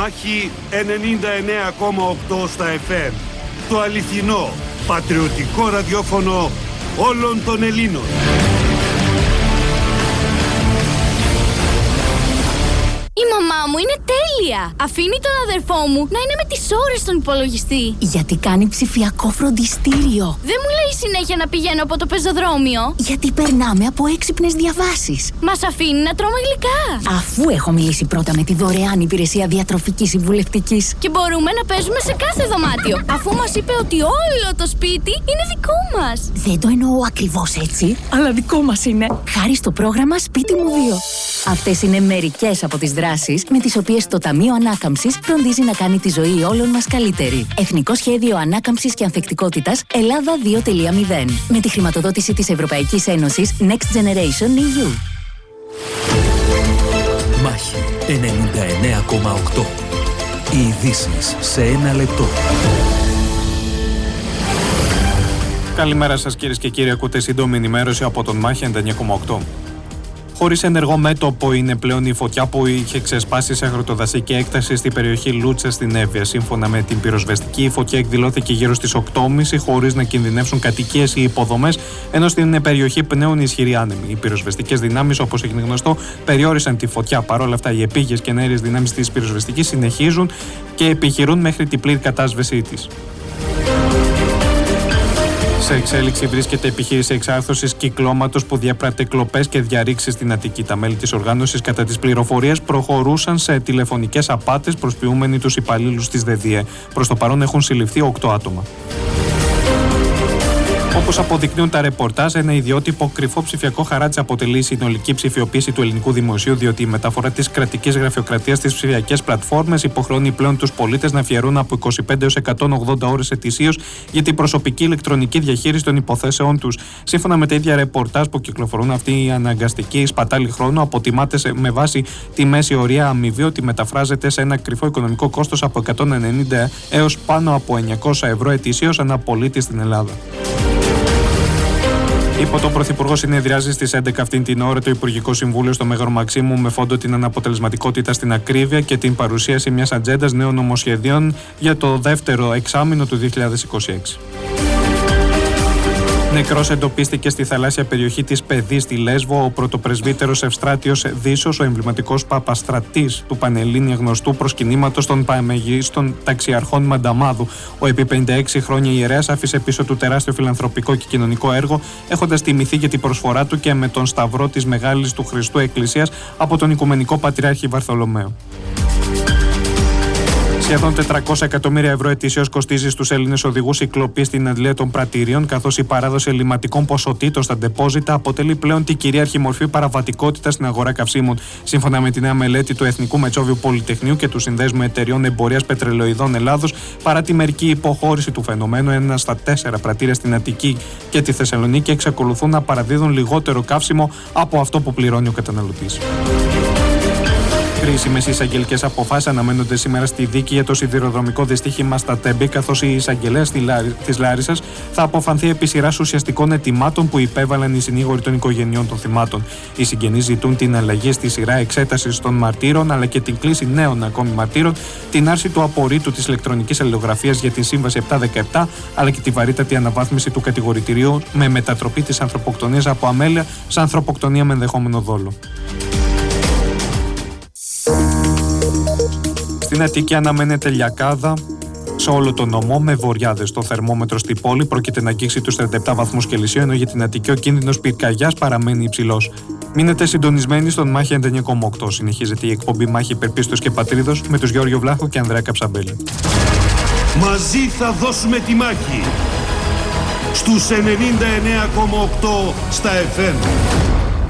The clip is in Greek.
Μάχη 99,8 στα FM. Το αληθινό, πατριωτικό ραδιόφωνο όλων των Ελλήνων. Η μαμά μου είναι τέλεια! Αφήνει τον αδερφό μου να είναι με τις ώρες στον υπολογιστή. Γιατί κάνει ψηφιακό φροντιστήριο. Δεν μου λέει συνέχεια να πηγαίνω από το πεζοδρόμιο. Γιατί περνάμε από έξυπνες διαβάσεις. Μας αφήνει να τρώμε γλυκά. Αφού έχω μιλήσει πρώτα με τη δωρεάν υπηρεσία διατροφικής συμβουλευτικής. Και μπορούμε να παίζουμε σε κάθε δωμάτιο. Αφού μας είπε ότι όλο το σπίτι είναι δικό μας. Δεν το εννοώ ακριβώς έτσι, αλλά δικό μας είναι. Χάρη στο πρόγραμμα Σπίτι μου 2. Αυτές είναι μερικές από τις δράσεις με τις οποίες το Ταμείο Ανάκαμψης φροντίζει να κάνει τη ζωή όλων μας καλύτερη. Εθνικό Σχέδιο Ανάκαμψης και Ανθεκτικότητας Ελλάδα 2.0. Με τη χρηματοδότηση της Ευρωπαϊκής Ένωσης Next Generation EU. Μάχη 99,8. Οι ειδήσεις σε ένα λεπτό. Καλημέρα σας κυρίες και κύριοι, ακούτε σύντομη ενημέρωση από τον Μάχη 99,8. Χωρίς ενεργό μέτωπο είναι πλέον η φωτιά που είχε ξεσπάσει σε αγροτοδασική έκταση στην περιοχή Λούτσα στην Εύβοια. Σύμφωνα με την πυροσβεστική, η φωτιά εκδηλώθηκε γύρω στις 8.30 χωρίς να κινδυνεύσουν κατοικίες ή υποδομές, ενώ στην περιοχή πνέουν ισχυροί άνεμοι. Οι πυροσβεστικές δυνάμεις, όπως έγινε γνωστό, περιόρισαν τη φωτιά. Παρ' όλα αυτά, οι επίγειες και ενέργειες δυνάμεις της πυροσβεστικής συνεχίζουν και επιχειρούν μέχρι την πλήρη κατάσβεσή της. Σε εξέλιξη βρίσκεται επιχείρηση εξάρθρωσης κυκλώματος που διαπράττει κλοπές και διαρρήξεις στην Αττική. Τα μέλη της οργάνωσης, κατά τις πληροφορίες, προχωρούσαν σε τηλεφωνικές απάτες προσποιούμενοι τους υπαλλήλους της ΔΔΕ. Προς το παρόν έχουν συλληφθεί 8 άτομα. Όπως αποδεικνύουν τα ρεπορτάζ, ένα ιδιότυπο κρυφό ψηφιακό χαράτσι αποτελεί η συνολική ψηφιοποίηση του ελληνικού δημοσίου, διότι η μεταφορά της κρατικής γραφειοκρατίας στις ψηφιακές πλατφόρμες υποχρεώνει πλέον τους πολίτες να αφιερώνουν από 25 έως 180 ώρες ετησίως για την προσωπική ηλεκτρονική διαχείριση των υποθέσεών τους. Σύμφωνα με τα ίδια ρεπορτάζ που κυκλοφορούν, αυτή η αναγκαστική σπατάλη χρόνου αποτιμάται με βάση τη μέση ωρία αμοιβή ότι μεταφράζεται σε ένα κρυφό οικονομικό κόστος από 190 έως πάνω από 900 ευρώ ετησίως ανά πολίτη στην Ελλάδα. Υπό τον Πρωθυπουργό συνεδριάζει στις 11 αυτήν την ώρα το Υπουργικό Συμβούλιο στο Μέγαρο Μαξίμου με φόντο την αναποτελεσματικότητα στην ακρίβεια και την παρουσίαση μιας ατζέντας νέων νομοσχεδίων για το δεύτερο εξάμηνο του 2026. Νεκρός εντοπίστηκε στη θαλάσσια περιοχή της Παιδής στη Λέσβο ο πρωτοπρεσβύτερος Ευστράτιος Δήσος, ο εμβληματικός παπαστρατής του Πανελλήνια γνωστού προσκυνήματος των Παμεγίστων Ταξιαρχών Μανταμάδου. Ο επί 56 χρόνια ιερέας άφησε πίσω του τεράστιο φιλανθρωπικό και κοινωνικό έργο, έχοντας τιμηθεί για την προσφορά του και με τον Σταυρό της Μεγάλης του Χριστού Εκκλησίας από τον Οικουμενικό Πατριάρχη Βαρθολομαίο. Σχεδόν 400 εκατομμύρια ευρώ ετησίως κοστίζει στους Έλληνες οδηγούς η κλοπή στην αντλία των πρατηρίων, καθώς η παράδοση ελλειμματικών ποσοτήτων στα ντεπόζιτα αποτελεί πλέον την κυρίαρχη μορφή παραβατικότητας στην αγορά καυσίμων. Σύμφωνα με τη νέα μελέτη του Εθνικού Μετσόβιου Πολυτεχνείου και του Συνδέσμου Εταιριών Εμπορίας Πετρελαιοειδών Ελλάδος, παρά τη μερική υποχώρηση του φαινομένου, 1 στα 4 πρατήρια στην Αττική και τη Θεσσαλονίκη εξακολουθούν να παραδίδουν λιγότερο καύσιμο από αυτό που πληρώνει ο καταναλωτής. Κρίσιμες εισαγγελικές αποφάσεις αναμένονται σήμερα στη δίκη για το σιδηροδρομικό δυστύχημα στα Τέμπη, καθώς η εισαγγελέας της Λάρισσας θα αποφανθεί επί σειράς ουσιαστικών αιτημάτων που υπέβαλαν οι συνήγοροι των οικογενειών των θυμάτων. Οι συγγενείς ζητούν την αλλαγή στη σειρά εξέτασης των μαρτύρων, αλλά και την κλίση νέων ακόμη μαρτύρων, την άρση του απορρίτου της ηλεκτρονικής αλληλογραφίας για την Σύμβαση 717, αλλά και τη βαρύτατη αναβάθμιση του κατηγορητηρίου με μετατροπή της ανθρωποκτονίας από αμέλεια σε ανθρωποκτονία με ενδεχόμενο δόλο. Στην Αττική αναμένεται λιακάδα σε όλο τον νομό με βοριάδες. Το θερμόμετρο στη πόλη πρόκειται να αγγίξει τους 37 βαθμούς Κελσίου, ενώ για την Αττική ο κίνδυνος πυρκαγιάς παραμένει υψηλός. Μείνετε συντονισμένοι στον Μάχη 99,8. Συνεχίζεται η εκπομπή Μάχη Υπερπίστος και Πατρίδος με τους Γιώργιο Βλάχο και Ανδρέα Καψαμπέλη. Μαζί θα δώσουμε τη μάχη στους 99,8 στα FM.